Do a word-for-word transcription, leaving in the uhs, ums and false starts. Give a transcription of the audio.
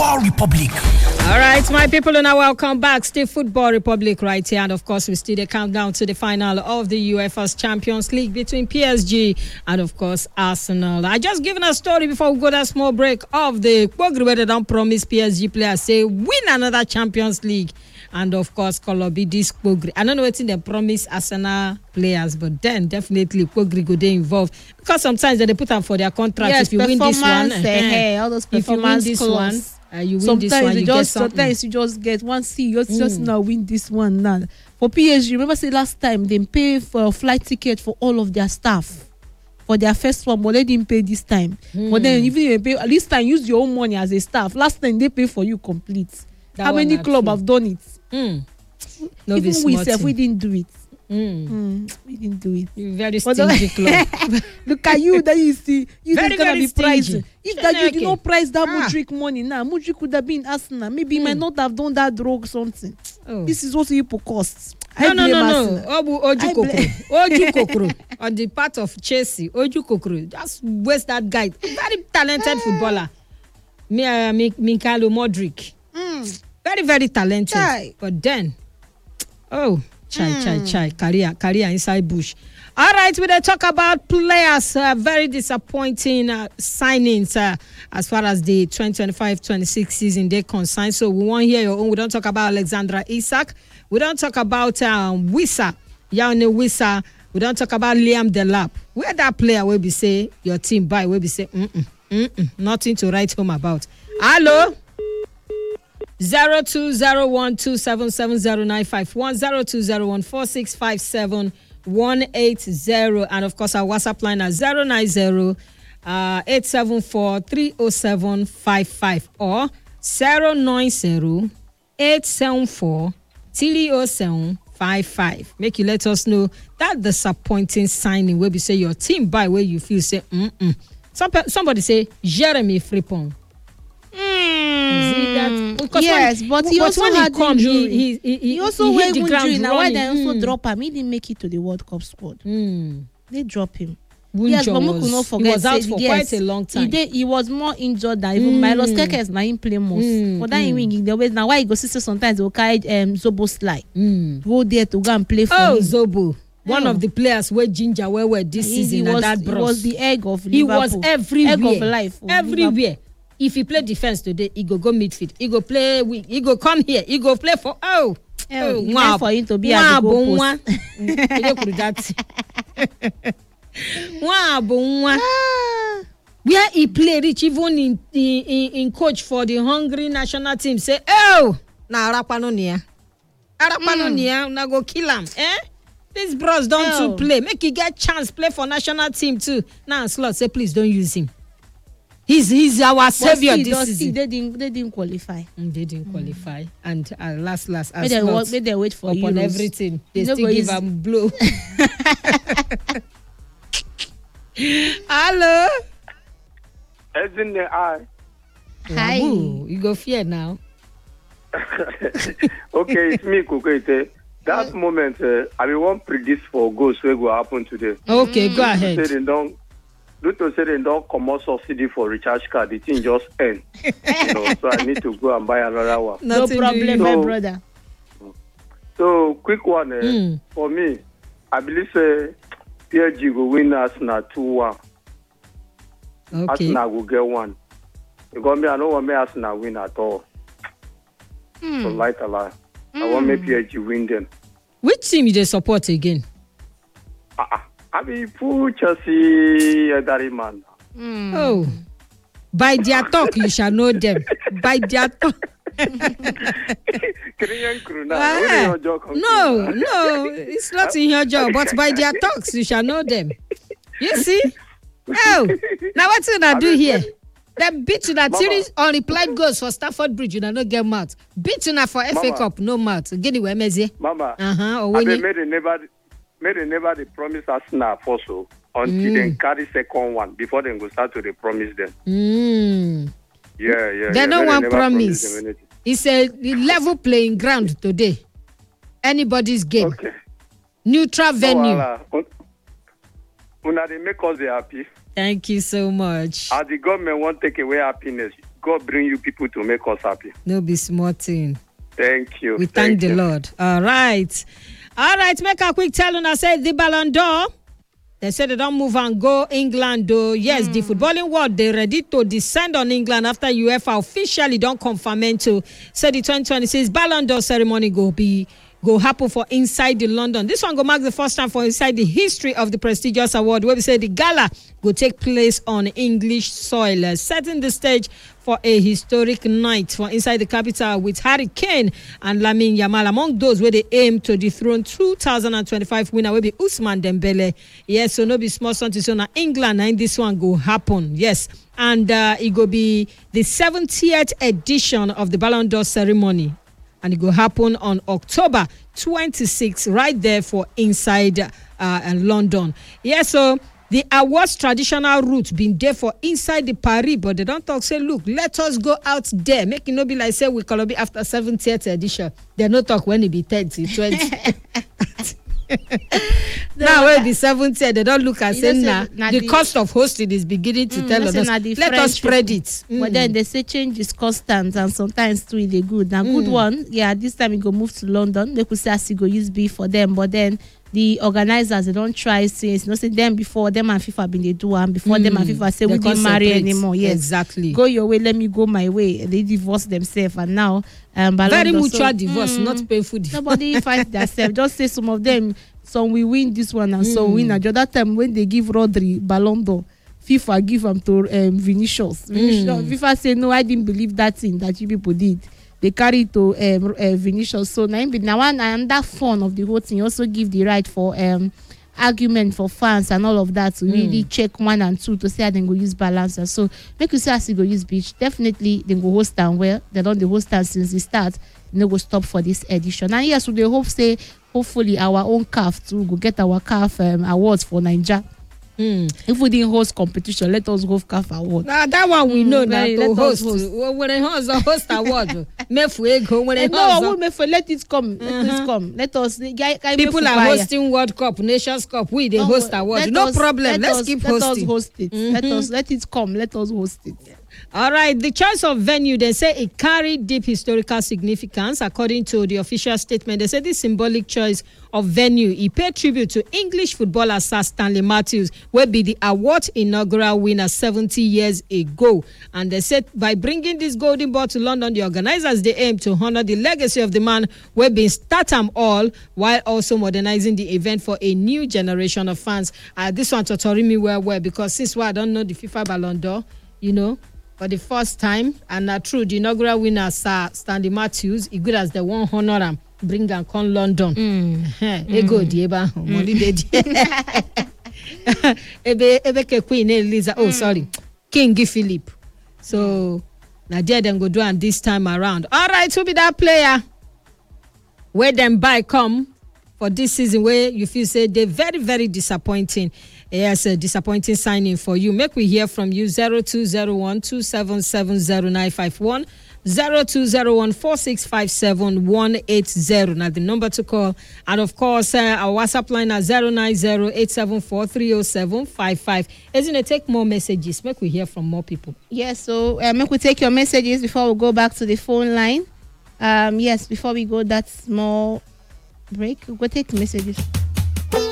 Football Republic. All right, my people, and now welcome back. Still Football Republic right here. And of course, we still the countdown to the final of the UEFA's Champions League between P S G and, of course, Arsenal. I just given a story before we go that small break of the Pogri where they don't promise P S G players say win another Champions League. And of course, Kolobi this Pogri. I don't know what they promise Arsenal players, but then definitely Pogri go they involved because sometimes they put up for their contract. Yes, if you win this one, uh, hey, all those performance if you win this clause. one, uh, you win sometimes this one, you, you just get something. sometimes you just get one C. You just, Mm. just now win this one now. For P S G, remember say last time they pay for a flight ticket for all of their staff for their first one, but they didn't pay this time. Mm. But then even if they pay this time, use your own money as a staff. Last time they pay for you complete. That How many clubs have done it? Mm. No even we self, we didn't do it. Mm. Mm, we didn't do it. You're very stingy club. Look at you, that you see, you Very, gonna very be pricing. stingy. If that you did Okay. not price that Ah. Mudryk money now, Mudryk could have been Arsenal. Maybe he Mm. might not have done that drug something. Oh. This is what people cost. No, I no, blame no, no. Arsenal. Obu Oju I Kokoro. blame- Oju Kokoro on the part of Chelsea. Oju Kokoro. Just waste that guy. Very talented footballer. Mi, uh, Mi, Mikhailo Modric. Mm. Very, very talented. Chai. But then, oh, chai, chai, chai. Career, career inside bush. All right, we dey talk about players. Uh, very disappointing uh, signings uh, as far as the twenty twenty-five twenty-six season they concern. So we want to hear your own. We don't talk about Alexandra Isak. We don't talk about um, Wissa, Yaone Wissa. We don't talk about Liam Delap. Where that player will be say your team buy will be say mm-mm, mm-mm, nothing to write home about. Hello. Zero two zero one two seven seven zero nine five one zero two zero one four six five seven one eight zero, and of course our WhatsApp line is zero nine zero uh eight seven four three oh seven five five or zero nine zero eight seven four three oh seven five five. Make you let us know that disappointing signing where we say your team buy where you feel say mm mm. Some somebody say Jeremy Frimpong. Mm. Because Yes, when, but he but also when had he come, injury. he, he, he, He also he went hit the injury. ground Now why running. they also Mm. drop him? He didn't make it to the World Cup squad. Mm. They drop him. Wunjo Yes, but we was, could not forget. he was out say, for yes, quite a long time. He, did, he was more injured than even Mm. Milos Kekes. Now he play most. Mm, But then mm. he wing the way. Now why he go see say sometimes they will carry um, Zobo Sly. Mm. Go there to go and play for Oh, him. Zobo, one Oh. of the players where Ginger where were this He, season he and was, that he bros. was the egg of He Liverpool. was everywhere. Egg of life. of everywhere. Liverpool. If he play defense today, he go go midfield. He go play. We. He go come here. He go play for. Oh. Oh, he mwah, meant for him to be mwah, at the bo, goalpost. mwah. Mm, he could that. Mwah, bo, mwah. Where he play reach even in, in in in coach for the Hungary national team say oh na arapano nia arapano Mm. nia na go kill am eh these bros don Oh. too play make he get chance play for national team too now slot say please don't use him he's he's our But saviour still, this though, still, season. they didn't. They didn't qualify. Mm, they didn't qualify and uh, last last May as they, slot wa- may they wait for upon Euros. everything they You no still go give use- am blow. Hello. As in the eye. Hi. Wabu, you go fear now. Okay, it's me, Kukwete. That moment, uh, I will want predict for goals what will happen today. Okay, go Say ahead. they don't, due to say they don't come out subsidy for recharge card, the thing just end. You know, so I need to go and buy another one. No Nothing problem, doing. my So- brother. So, quick one, uh, Mm. for me, I believe uh, P S G will win Arsenal two one. Okay. Arsenal will get one. Because me, I don't want me Arsenal win at all. Hmm. So, light a lie. I want me P S G win them. Which team you dey support again? Uh-uh. I mean, full Chelsea, elderly man. Hmm. Oh, by their talk you shall know them. By their talk. Kenyan crew now. Ah, Only your job come no, through. no, it's not in your job. But by their talks you shall know them. You see? Oh, now what's you gonna do mean, here? Them beat you that Mama. series unreplied goals for Stafford Bridge. You know, no get mouth. Beat you now for F A Mama. Cup, no mouth. Get it where mezi. Mama, Uh huh. Or I when been you. made a never, made a never they promise Arsenal also until Mm. they carry second one before they go start to they promise them. Mm. Yeah, yeah. They yeah. no Make one never promise. them anything. It's a level playing ground today. Anybody's game. Okay. Neutral No venue. wahala. Un- Una they make us they happy. Thank you so much. As the government won't take away happiness, God bring you people to make us happy. No be small thing. Thank you. We thank, thank the you. Lord. All right. All right, make a quick tell on I say the Ballon d'Or. They said they don't move and go England though. Yes, mm. the footballing world, they ready to descend on England after UEFA officially don't confirm to say the twenty twenty-six Ballon d'Or ceremony go be go happen for inside the London. This one go mark the first time for inside the history of the prestigious award where we say the gala will take place on English soil, uh, setting the stage for a historic night for inside the capital with Harry Kane and Lamine Yamal among those where they aim to dethrone two thousand twenty-five winner will be Ousmane Dembele. Yes, so no be small something so now England and this one go happen. Yes, and uh, it go be the seventieth edition of the Ballon d'Or ceremony. And it will happen on October twenty-sixth, right there for inside uh, London. Yeah, so the awards traditional route been there for inside the Paris, but they don't talk, say, look, let us go out there. Make it not be like, say, we call it after seventieth edition. They don't talk when it be thirty, twenty. Now when it be seventy, they don't look and say, nah, the, the cost of hosting is beginning to mm, tell us. Let French us spread it. Mm. But then they say change is constant and sometimes too they good. Now, mm. good one, yeah, this time we go move to London. They could say as go use B for them, but then the organizers, they don't try since, you know, say them before them and FIFA been they do and before mm. them and FIFA say they we didn't marry anymore. Yes, exactly. Go your way, let me go my way. They divorce themselves and now um, very London, mutual so, divorce, mm, not painful divorce. Nobody fight themselves. Just say some of them. Some we win this one and mm. some win another. That time when they give Rodri Ballon d'Or, FIFA give them to um, Vinicius. Vinicius mm. FIFA say no, I didn't believe that thing that you people did. They carry it to um, uh, Vinicius. So now, now one and that fun of the whole thing also give the right for um, argument for fans and all of that to mm. really check one and two to say how they go use balancer. So make you say as you go use beach, definitely they go host and well. They don't the host and since the start, they go stop for this edition. And yes, so they hope say hopefully our own C A F too go get our C A F um, awards for Nigeria. Mm. If we didn't host competition, let us go C A F award. Nah, that one we mm, know that to host. host. When they host a host award, mefu go when they no, host. No, mefu let it come. Let uh-huh. it come. Let us. Guy, guy people are hosting World Cup, Nations Cup. We they no, host award. No us, problem. Let Let's us, keep let hosting. Let us host it. Mm-hmm. Let us let it come. Let us host it. All right, the choice of venue, they say it carried deep historical significance. According to the official statement, they say this symbolic choice of venue, it paid tribute to English footballer Sir Stanley Matthews, will be the award inaugural winner seventy years ago. And they said by bringing this golden ball to London, the organizers, they aim to honor the legacy of the man who had been start them all while also modernizing the event for a new generation of fans. Uh, this one tutoring me well, well, because since well, I don't know the FIFA Ballon d'Or, you know, for the first time, and uh, true, the inaugural winner, Sir Stanley Matthews, it good as the one honor and bring and come London. Mm. Ego dieba, money dedi. Ebe ebe ke Queen Eliza. Oh, sorry, King Philip. So now there them go do and this time around. All right, who be that player? Where them buy come for this season where you feel say they very very disappointing. Yes, a disappointing signing for you. Make we hear from you. Zero two zero one two seven seven zero nine five one, zero two zero one four six five seven one eight zero. Now the number to call, and of course uh, our WhatsApp line at zero nine zero eight seven four three zero seven five five. Isn't it? Take more messages. Make we hear from more people. Yes, so uh, make we take your messages before we go back to the phone line. Um, yes, before we go that small break, we'll go take messages.